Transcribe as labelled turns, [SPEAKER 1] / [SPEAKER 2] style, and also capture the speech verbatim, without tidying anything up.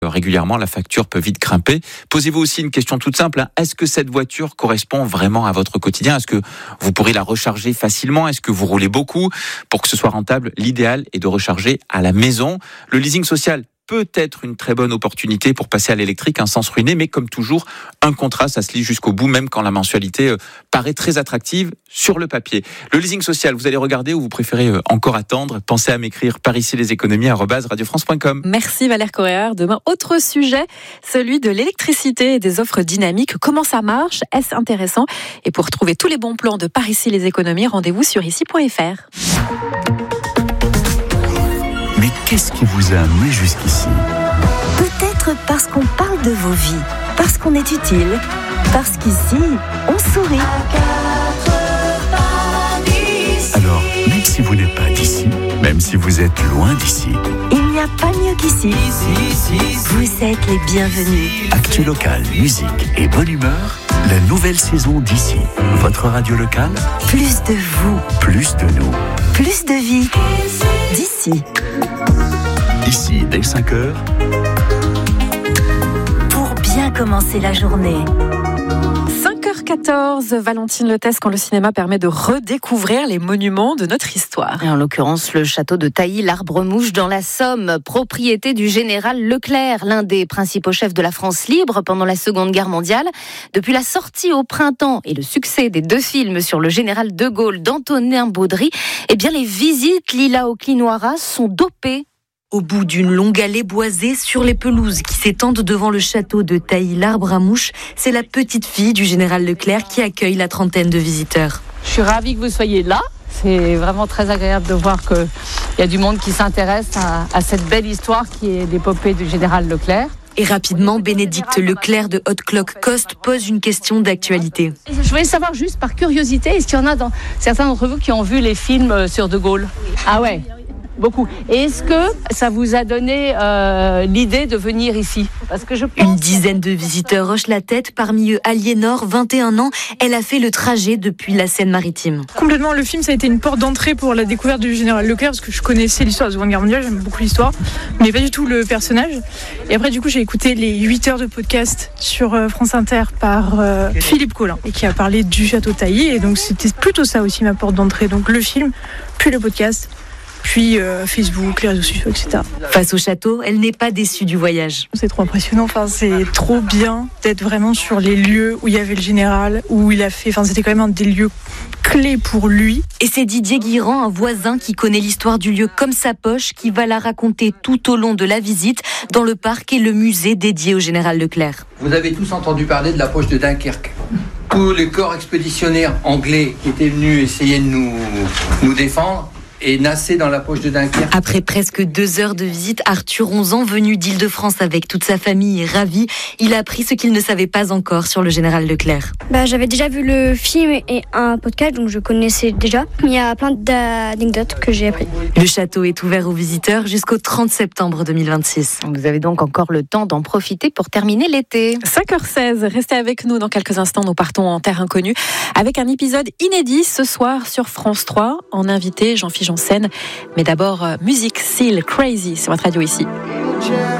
[SPEAKER 1] régulièrement, la facture peut vite grimper. Posez-vous aussi une question toute simple. Hein. Est-ce que cette voiture correspond vraiment à votre quotidien ? Est-ce que vous pourrez la recharger facilement ? Est-ce que vous roulez beaucoup ? Pour que ce soit rentable, l'idéal est de recharger à la maison. Le leasing social peut être une très bonne opportunité pour passer à l'électrique hein, sans se ruiner, mais comme toujours, un contrat, ça se lit jusqu'au bout, même quand la mensualité euh, paraît très attractive sur le papier. Le leasing social, vous allez regarder ou vous préférez euh, encore attendre ? Pensez à m'écrire par ici les économies arobase radio france point com.
[SPEAKER 2] Merci Valère Correa. Demain, autre sujet, celui de l'électricité et des offres dynamiques. Comment ça marche ? Est-ce intéressant ? Et pour retrouver tous les bons plans de par ici les économies, rendez-vous sur ici point f r.
[SPEAKER 3] Mais qu'est-ce qui vous a amené jusqu'ici ?
[SPEAKER 4] Peut-être parce qu'on parle de vos vies, parce qu'on est utile, parce qu'ici, on sourit.
[SPEAKER 3] Alors, même si vous n'êtes pas d'ici, même si vous êtes loin d'ici,
[SPEAKER 4] il n'y a pas mieux qu'ici. Vous êtes les bienvenus.
[SPEAKER 3] Actu local, musique et bonne humeur, la nouvelle saison d'ici. Votre radio locale,
[SPEAKER 4] Plus de vous,
[SPEAKER 3] plus de nous.
[SPEAKER 4] plus de vie. D'ici.
[SPEAKER 3] Ici, dès cinq heures,
[SPEAKER 4] Pour bien commencer la journée.
[SPEAKER 2] cinq heures quatorze, Valentine Letesk, quand le cinéma permet de redécouvrir les monuments de notre histoire.
[SPEAKER 5] Et en l'occurrence, le château de Tailly, l'Arbre-Mouche dans la Somme, propriété du général Leclerc, l'un des principaux chefs de la France libre pendant la Seconde Guerre mondiale. Depuis la sortie au printemps et le succès des deux films sur le général de Gaulle d'Antonin Baudry, eh bien les visites Lila au Clinoira sont dopées.
[SPEAKER 6] Au bout d'une longue allée boisée sur les pelouses qui s'étendent devant le château de Tailly, l'Arbre à Mouche, c'est la petite fille du général Leclerc qui accueille la trentaine de visiteurs.
[SPEAKER 7] Je suis ravie que vous soyez là. C'est vraiment très agréable de voir qu'il y a du monde qui s'intéresse à, à cette belle histoire qui est l'épopée du général Leclerc.
[SPEAKER 6] Et rapidement, Bénédicte Leclerc de Hot Clock Coast pose une question d'actualité.
[SPEAKER 7] Je voulais savoir juste par curiosité, est-ce qu'il y en a dans certains d'entre vous qui ont vu les films sur De Gaulle ? Ah ouais, beaucoup. Et est-ce que ça vous a donné euh, l'idée de venir ici ? Parce que je pense...
[SPEAKER 6] Une dizaine de visiteurs hochent la tête, parmi eux Aliénor, vingt et un ans. Elle a fait le trajet depuis la Seine-Maritime.
[SPEAKER 8] Complètement, le film ça a été une porte d'entrée pour la découverte du général Leclerc parce que je connaissais l'histoire de la Seconde Guerre mondiale, j'aime beaucoup l'histoire, mais pas du tout le personnage. Et après du coup j'ai écouté les huit heures de podcast sur France Inter par euh, Philippe Collin et qui a parlé du château Tailly et donc c'était plutôt ça aussi ma porte d'entrée, donc le film, puis le podcast. Puis euh, Facebook, les réseaux sociaux, et cetera.
[SPEAKER 6] Face au château, elle n'est pas déçue du voyage.
[SPEAKER 8] C'est trop impressionnant, enfin, c'est trop bien d'être vraiment sur les lieux où il y avait le général, où il a fait, enfin c'était quand même un des lieux clés pour lui.
[SPEAKER 6] Et c'est Didier Guirand, un voisin qui connaît l'histoire du lieu comme sa poche, qui va la raconter tout au long de la visite dans le parc et le musée dédié au général Leclerc.
[SPEAKER 9] Vous avez tous entendu parler de la poche de Dunkerque. Tous les corps expéditionnaires anglais qui étaient venus essayer de nous, nous défendre et nassé dans la poche de Dunkerque.
[SPEAKER 6] Après presque deux heures de visite, Arthur, onze ans, venu d'Île-de-France avec toute sa famille, est ravi. Il a appris ce qu'il ne savait pas encore sur le général Leclerc.
[SPEAKER 10] Bah, j'avais déjà vu le film et un podcast, donc je connaissais déjà. Il y a plein d'anecdotes que j'ai appris.
[SPEAKER 6] Le château est ouvert aux visiteurs jusqu'au trente septembre deux mille vingt-six.
[SPEAKER 5] Vous avez donc encore le temps d'en profiter pour terminer l'été.
[SPEAKER 2] cinq heures seize, restez avec nous dans quelques instants, nous partons en terre inconnue avec un épisode inédit ce soir sur France trois, en invité Jean-Philippe en scène. Mais d'abord, musique, Seal, Crazy, c'est votre radio ici.